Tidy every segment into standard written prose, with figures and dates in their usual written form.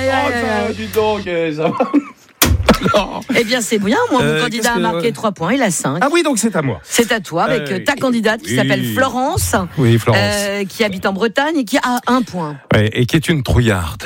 Dis donc, ça va. Eh bien, c'est bien. Moi, mon candidat a marqué 3 points. Il a 5. Ah oui, donc c'est à moi. C'est à toi, avec ta candidate qui s'appelle Florence. Oui, Florence. Qui habite en Bretagne et qui a 1 point. Ouais, et qui est une trouillarde.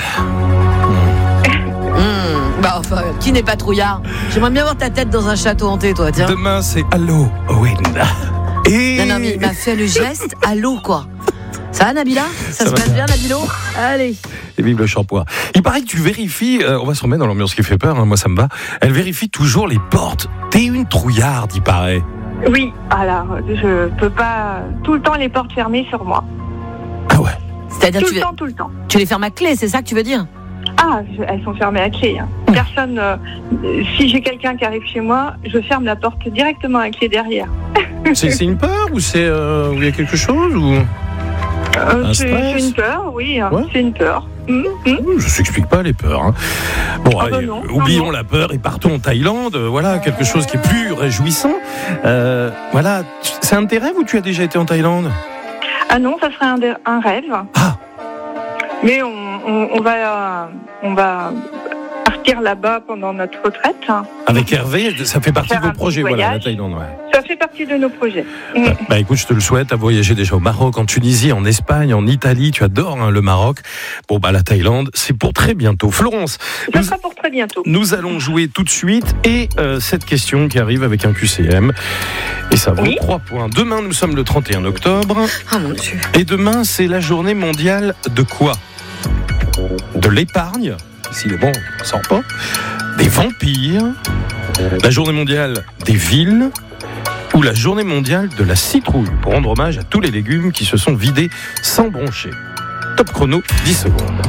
Enfin, qui n'est pas trouillard? J'aimerais bien voir ta tête dans un château hanté, toi, tiens. Demain, c'est Halloween. Et... Non, mais il m'a fait le geste à l'eau, quoi. Ça va, Nabila? Ça se passe bien, Nabilo? Allez. Et vive le shampoing. Il paraît que tu vérifies, on va se remettre dans l'ambiance qui fait peur, moi ça me va. Elle vérifie toujours les portes. T'es une trouillarde, il paraît. Oui, alors je peux pas tout le temps les portes fermées sur moi. Ah ouais. C'est-à-dire tout le temps. Tu les fermes à clé, c'est ça que tu veux dire? Ah, elles sont fermées à clé. Personne. Si j'ai quelqu'un qui arrive chez moi, je ferme la porte directement à clé derrière. C'est une peur ou c'est où il y a quelque chose ou c'est une peur, oui. Ouais. C'est une peur. Je s'explique pas les peurs. Hein. Bon, allez, non, oublions non. la peur et partons en Thaïlande. Voilà, quelque chose qui est plus réjouissant. Voilà, c'est un de tes rêves ou tu as déjà été en Thaïlande? Ah non, ça serait un rêve. Ah. Mais on va partir là-bas pendant notre retraite. Avec Hervé, ça fait partie de vos projets, voilà, la Thaïlande. Ouais. Ça fait partie de nos projets. Écoute, je te le souhaite, à voyager déjà au Maroc, en Tunisie, en Espagne, en Italie. Tu adores le Maroc. Bon, la Thaïlande, c'est pour très bientôt. Florence, ça sera pour très bientôt. Nous allons jouer tout de suite et cette question qui arrive avec un QCM. Et ça vaut 3 points. Demain, nous sommes le 31 octobre. Ah mon Dieu. Et demain, c'est la journée mondiale de quoi? De l'épargne. Si les bons ne sortent pas. Des vampires. La journée mondiale des villes. Ou la journée mondiale de la citrouille, pour rendre hommage à tous les légumes qui se sont vidés sans broncher. Top chrono, 10 secondes.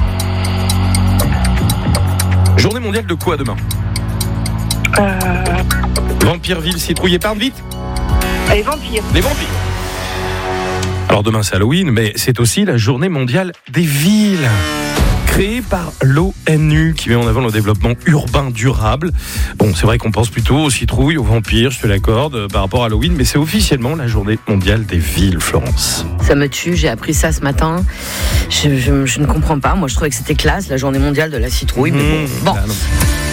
Journée mondiale de quoi demain? Vampire, ville, citrouille, épargne, vite. Les vampires. Les vampires. Alors demain c'est Halloween, mais c'est aussi la journée mondiale des villes. Créée par l'ONU, qui met en avant le développement urbain durable. Bon, c'est vrai qu'on pense plutôt aux citrouilles, aux vampires, je te l'accorde, par rapport à Halloween, mais c'est officiellement la journée mondiale des villes, Florence. Ça me tue, j'ai appris ça ce matin. Je ne comprends pas, moi je trouvais que c'était classe, la journée mondiale de la citrouille, mais bon. Ah non.